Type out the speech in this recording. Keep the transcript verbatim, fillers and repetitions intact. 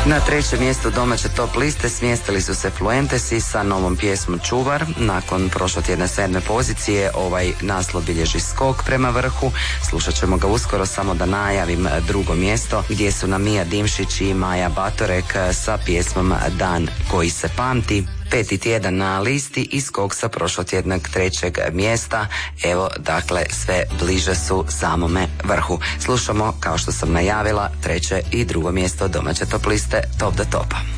Na trećem mjestu domaće top liste smjestili su se Fluentesi sa novom pjesmom Čuvar. Nakon prošlotjedne sedme pozicije ovaj naslov bilježi skok prema vrhu. Slušat ćemo ga uskoro, samo da najavim drugo mjesto gdje su nam Mija Dimšić i Maja Batorek sa pjesmom Dan koji se pamti. Peti tjedan na listi i skok sa prošlotjednog trećeg mjesta. Evo, dakle, sve bliže su samome vrhu. Slušamo, kao što sam najavila, treće i drugo mjesto domaće top liste Top do Topa.